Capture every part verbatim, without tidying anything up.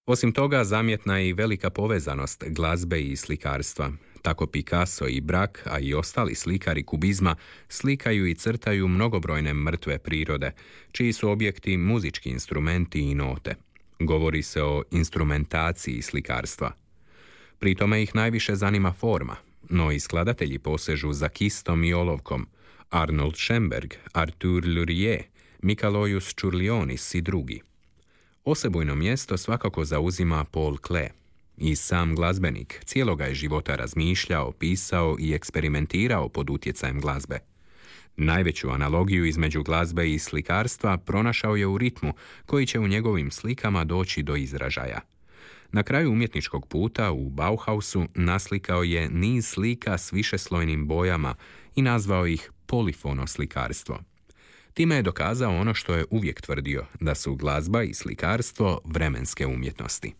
Osim toga, zamjetna je i velika povezanost glazbe i slikarstva. Tako Picasso i Braque, a i ostali slikari kubizma, slikaju i crtaju mnogobrojne mrtve prirode, čiji su objekti muzički instrumenti i note. Govori se o instrumentaciji slikarstva. Pri tome ih najviše zanima forma, no i skladatelji posežu za kistom i olovkom. Arnold Schoenberg, Artur Lurie, Mikalojus Čurlionis i drugi. Osebujno mjesto svakako zauzima Paul Klee. I sam glazbenik cijeloga je života razmišljao, pisao i eksperimentirao pod utjecajem glazbe. Najveću analogiju između glazbe i slikarstva pronašao je u ritmu, koji će u njegovim slikama doći do izražaja. Na kraju umjetničkog puta u Bauhausu naslikao je niz slika s višeslojnim bojama i nazvao ih polifono slikarstvo. Time je dokazao ono što je uvijek tvrdio, da su glazba i slikarstvo vremenske umjetnosti.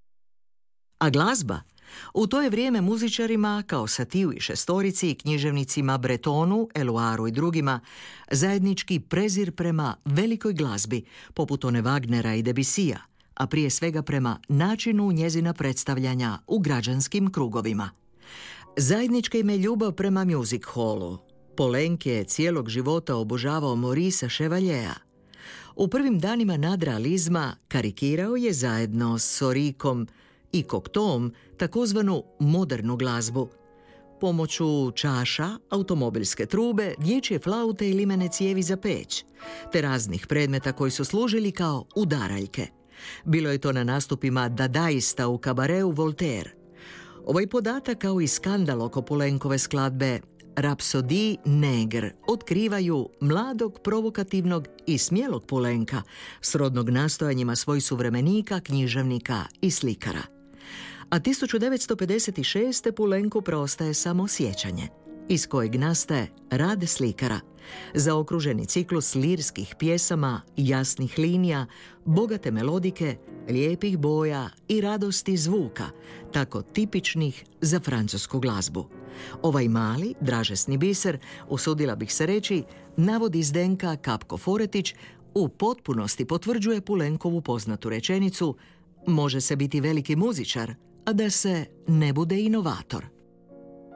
A glazba? U to je vrijeme muzičarima, kao Satiju i Šestorici i književnicima Bretonu, Eluaru i drugima, zajednički prezir prema velikoj glazbi, poput one Wagnera i Debussija, a prije svega prema načinu njezina predstavljanja u građanskim krugovima. Zajednička im je ljubav prema music hallu. Poulenc je cijelog života obožavao Maurice Chevalliera. U prvim danima nadrealizma karikirao je zajedno s Sorikom i Cocteauom takozvanu modernu glazbu. Pomoću čaša, automobilske trube, dječje flaute i limene cijevi za peć, te raznih predmeta koji su služili kao udaraljke. Bilo je to na nastupima dadaista u kabareu Voltaire. Ovaj podatak, kao i skandal oko Poulencove skladbe Rhapsodie Nègre, otkrivaju mladog, provokativnog i smjelog Poulenca, srodnog nastojanjima svojih suvremenika, književnika i slikara. A tisuću devetsto pedeset šeste. Poulencu preostaje samo sjećanje, iz kojeg nastaje rad slikara, zaokruženi ciklus lirskih pjesama, jasnih linija, bogate melodike, lijepih boja i radosti zvuka, tako tipičnih za francusku glazbu. Ovaj mali, dražesni biser, usudila bih se reći, navodi Zdenka Kapko-Foretić, u potpunosti potvrđuje Poulencovu poznatu rečenicu: može se biti veliki muzičar, a da se ne bude inovator.